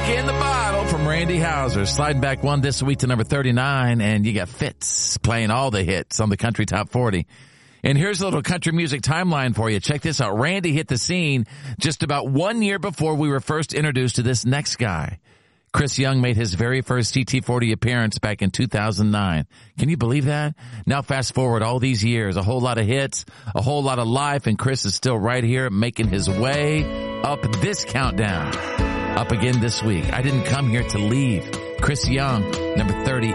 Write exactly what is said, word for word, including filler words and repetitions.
Back in the bottle from Randy Houser. Sliding back one this week to number thirty-nine, and you got Fitz playing all the hits on the Country Top forty. And here's a little country music timeline for you. Check this out. Randy hit the scene just about one year before we were first introduced to this next guy. Chris Young made his very first C T forty appearance back in two thousand nine. Can you believe that? Now fast forward all these years, a whole lot of hits, a whole lot of life, and Chris is still right here making his way up this countdown. Up again this week. I didn't come here to leave. Chris Young, number thirty